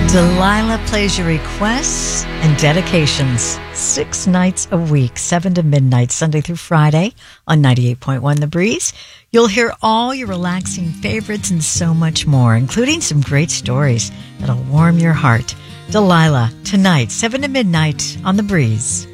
Delilah plays your requests and dedications 6 nights a week, 7 to midnight, Sunday through Friday on 98.1 The Breeze. You'll hear all your relaxing favorites and so much more, including some great stories that'll warm your heart. Delilah, tonight, 7 to midnight on The Breeze.